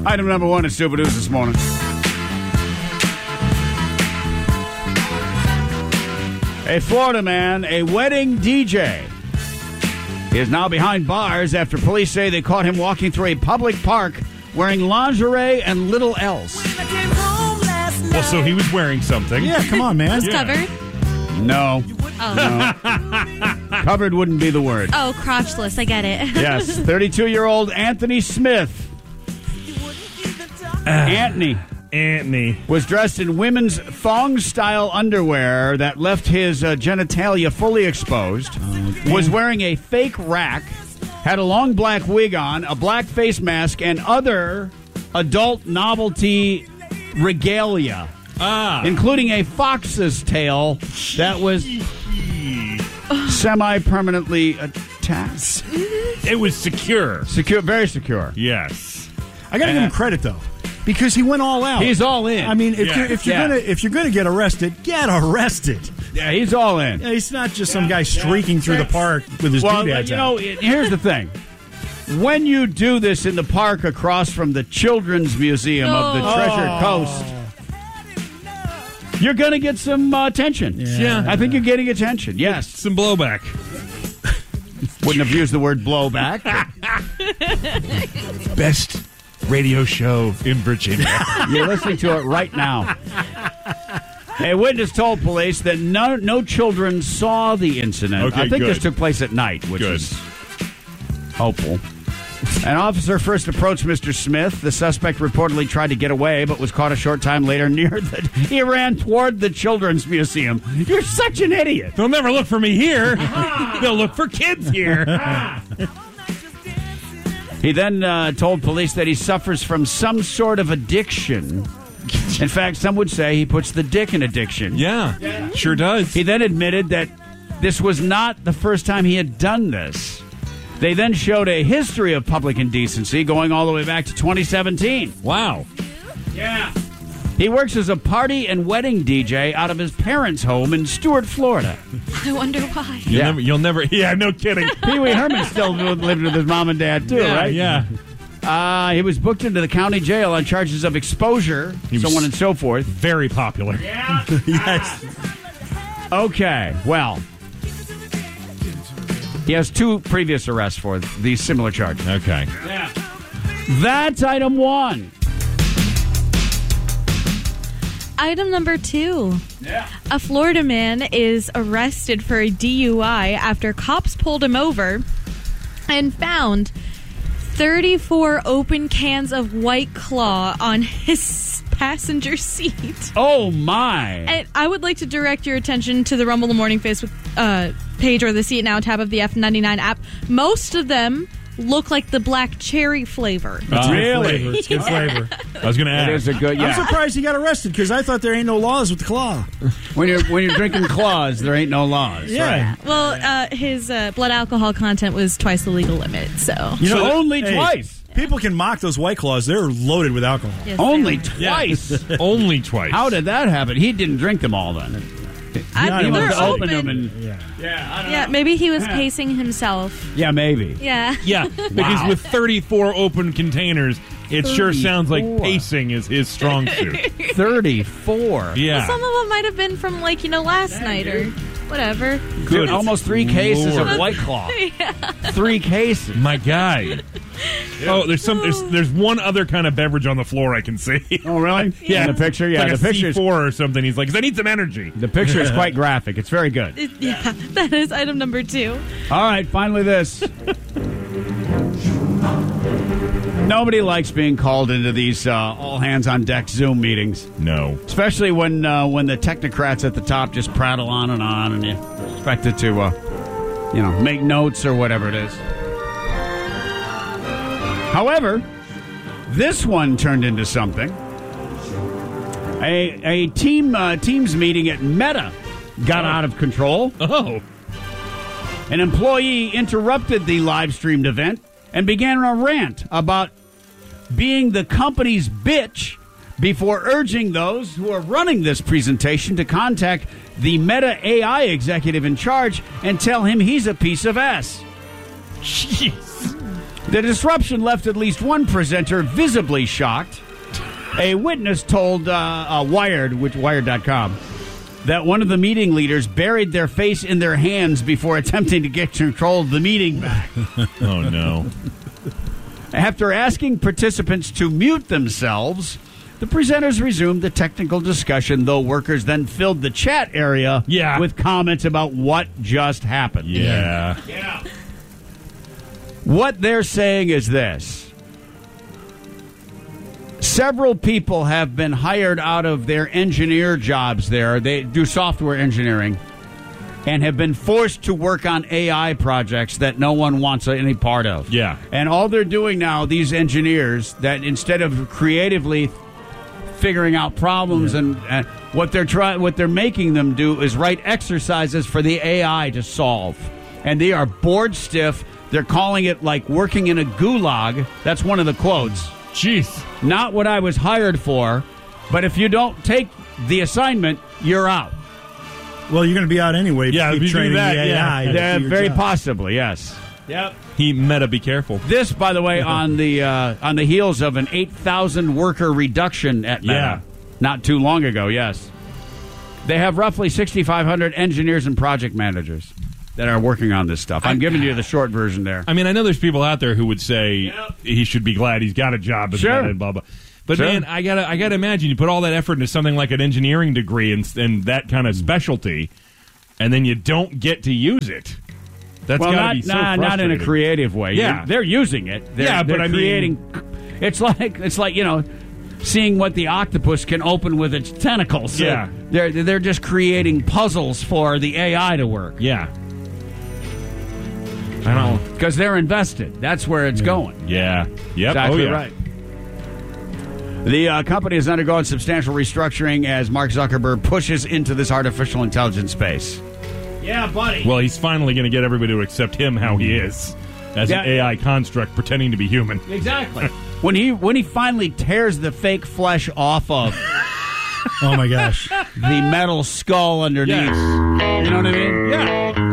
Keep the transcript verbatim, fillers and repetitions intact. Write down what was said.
Item number one in Stupid News this morning. A Florida man, a wedding D J, is now behind bars after police say they caught him walking through a public park wearing lingerie and little else. Well, so he was wearing something. Yeah, come on, man. It's Yeah. covered? No. Oh. No. Covered wouldn't be the word. Oh, crotchless. I get it. Yes, thirty-two-year-old Anthony Smith. Anthony. Anthony. Was dressed in women's thong-style underwear that left his uh, genitalia fully exposed, okay. Was wearing a fake rack, had a long black wig on, a black face mask, and other adult novelty regalia, Ah. including a fox's tail that was semi-permanently attached. It was secure. Secure, very secure. Yes. I got to give him credit, though. Because he went all out. He's all in. I mean, if Yeah. you're if you're Yeah. gonna if you're gonna get arrested, get arrested. Yeah, he's all in. Yeah, he's not just some guy streaking through the park with his Well, doodads you out. know, it, here's the thing. When you do this in the park across from the Children's Museum of the Treasure Coast, you're going to get some uh, attention. Yeah. I think you're getting attention, yes. Some blowback. Wouldn't have used the word blowback. Best radio show in Virginia. You're listening to it right now. A witness told police that no, no children saw the incident. Okay, I think good. this took place at night, which Good. is hopeful. An officer first approached Mister Smith. The suspect reportedly tried to get away, but was caught a short time later near the... He ran toward the Children's Museum. You're such an idiot. They'll never look for me here. They'll look for kids here. He then uh, told police that he suffers from some sort of addiction. In fact, some would say he puts the dick in addiction. Yeah, sure does. He then admitted that this was not the first time he had done this. They then showed a history of public indecency going all the way back to twenty seventeen. Wow. Yeah. He works as a party and wedding D J out of his parents' home in Stuart, Florida. I wonder why. You'll, Yeah. never, you'll never... Yeah, no kidding. Pee Wee Herman still lived with his mom and dad, too, yeah, right? Yeah. Uh, he was booked into the county jail on charges of exposure, He was- so on and so forth. Very popular. Yes. Okay, well, he has two previous arrests for these similar charges. Okay. Yeah. That's item one. Item number two. Yeah. A Florida man is arrested for a D U I after cops pulled him over and found thirty-four open cans of White Claw on his passenger seat. Oh, my. And I would like to direct your attention to the Rumble in the Morning Facebook uh, page or the See It Now tab of the F ninety-nine app. Most of them look like the black cherry flavor. It's good Really? flavor. It's good flavor. I was going to It is ask. a good, I'm yeah. surprised he got arrested because I thought there ain't no laws with the claw. When you're when you're drinking claws, there ain't no laws. Yeah. right? Well, uh, his uh, blood alcohol content was twice the legal limit, so... You So that- only hey, twice. People can mock those White Claws. They're loaded with alcohol. Yes, they Only were. twice. Only twice. How did that happen? He didn't drink them all then. I Not think even they're to open open. them and Yeah. yeah, I don't Yeah, know. maybe he was Yeah. pacing himself. Yeah, maybe. Yeah. Yeah, because with thirty-four open containers, it sure sounds like thirty-four. pacing is his strong suit. thirty-four. Yeah. Some of them might have been from, like, you know, last night or whatever. Dude, almost three cases Lord. of White Claw. Three cases. My guy. Oh, there's some. There's there's one other kind of beverage on the floor I can see. Oh, really? Yeah, In the picture, yeah, like the a picture. C four or something. He's like, 'cause I need some energy. The picture is quite graphic. It's very good. It- yeah, that is item number two. All right, finally this. Nobody likes being called into these uh, all hands on deck Zoom meetings, No. especially when uh, when the technocrats at the top just prattle on and on, and you expect it to, uh, you know, make notes or whatever it is. However, this one turned into something. A a team uh, teams meeting at Meta got out of control. Oh. An employee interrupted the live streamed event and began a rant about being the company's bitch before urging those who are running this presentation to contact the Meta A I executive in charge and tell him he's a piece of ass. Jeez. The disruption left at least one presenter visibly shocked. A witness told uh, uh, Wired, which Wired dot com, that one of the meeting leaders buried their face in their hands before attempting to get control of the meeting back. Oh, no. After asking participants to mute themselves, the presenters resumed the technical discussion, though workers then filled the chat area Yeah. with comments about what just happened. Yeah. Yeah. What they're saying is this. Several people have been hired out of their engineer jobs there. They do software engineering and have been forced to work on A I projects that no one wants any part of. Yeah. And all they're doing now, these engineers, that instead of creatively figuring out problems yeah. and, and what they're trying, what they're making them do is write exercises for the A I to solve. And they are bored stiff. They're calling it like working in a gulag. That's one of the quotes. Jeez. Not what I was hired for, but if you don't take the assignment, you're out. Well, you're going to be out anyway. Yeah, to if you keep do training that, the A I. yeah. to Uh, do your very job. possibly, yes. Yep. He meta be careful. This, by the way, on the uh, on the heels of an eight thousand worker reduction at Meta, Yeah. not too long ago. Yes, they have roughly sixty-five hundred engineers and project managers that are working on this stuff. I'm giving you the short version there. I mean, I know there's people out there who would say Yep. he should be glad he's got a job at Sure. Meta and blah blah. But Sure. man, I gotta I gotta imagine you put all that effort into something like an engineering degree and, and that kind of specialty, and then you don't get to use it. That's well, gotta not be so nah, not in a frustrating. creative way. Yeah. You're- they're using it. They're, Yeah, but they're I mean- creating. It's like it's like you know, seeing what the octopus can open with its tentacles. Yeah. they're they're just creating puzzles for the A I to work. Yeah. I don't. Because they're invested. That's where it's going. Yeah. Yep. Exactly oh, yeah. right. The uh, company has undergone substantial restructuring as Mark Zuckerberg pushes into this artificial intelligence space. Yeah, buddy. Well, he's finally going to get everybody to accept him how he is, as Yeah. an A I construct pretending to be human. Exactly. when he when he finally tears the fake flesh off of Oh, my gosh. the metal skull underneath. Yes. You know what I mean? Yeah.